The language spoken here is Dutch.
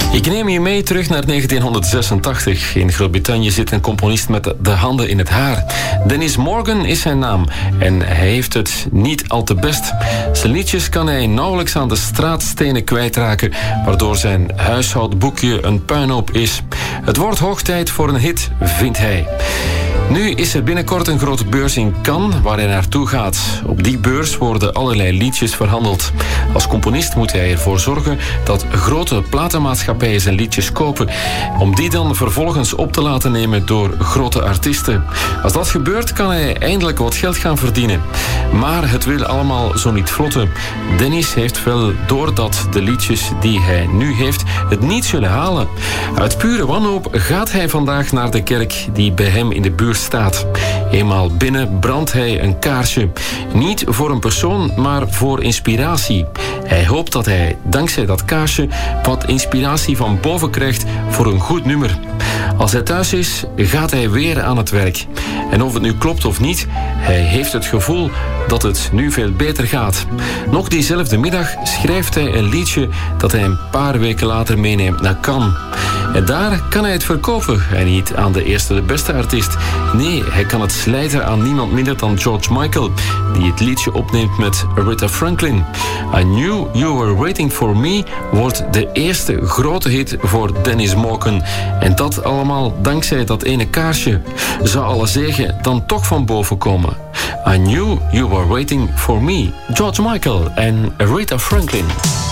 Ik neem je mee terug naar 1986. In Groot-Brittannië zit een componist met de handen in het haar. Dennis Morgan is zijn naam en hij heeft het niet al te best. Zijn liedjes kan hij nauwelijks aan de straatstenen kwijtraken, waardoor zijn huishoudboekje een puinhoop is. Het wordt hoog tijd voor een hit, vindt hij. Nu is er binnenkort een grote beurs in Cannes waar hij naartoe gaat. Op die beurs worden allerlei liedjes verhandeld. Als componist moet hij ervoor zorgen dat grote platenmaatschappijen zijn liedjes kopen, om die dan vervolgens op te laten nemen door grote artiesten. Als dat gebeurt, kan hij eindelijk wat geld gaan verdienen. Maar het wil allemaal zo niet vlotten. Dennis heeft wel door dat de liedjes die hij nu heeft het niet zullen halen. Uit pure wanhoop gaat hij vandaag naar de kerk die bij hem in de buurt staat. Eenmaal binnen brandt hij een kaarsje. Niet voor een persoon, maar voor inspiratie. Hij hoopt dat hij dankzij dat kaarsje wat inspiratie van boven krijgt voor een goed nummer. Als hij thuis is, gaat hij weer aan het werk. En of het nu klopt of niet, hij heeft het gevoel dat het nu veel beter gaat. Nog diezelfde middag schrijft hij een liedje dat hij een paar weken later meeneemt naar Cannes. En daar kan hij het verkopen en niet aan de eerste de beste artiest. Nee, hij kan het slijten aan niemand minder dan George Michael, die het liedje opneemt met Aretha Franklin. I Knew You Were Waiting For Me wordt de eerste grote hit voor Dennis Morgan. En dat allemaal dankzij dat ene kaarsje. Zou alle zegen dan toch van boven komen? I Knew You Were Waiting For Me, George Michael en Aretha Franklin.